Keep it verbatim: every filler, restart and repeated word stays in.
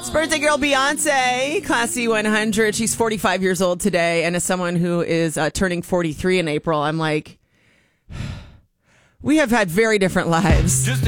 It's birthday girl Beyonce, Classy one hundred. She's forty-five years old today. And as someone who is uh, turning forty-three in April, I'm like, we have had very different lives. Just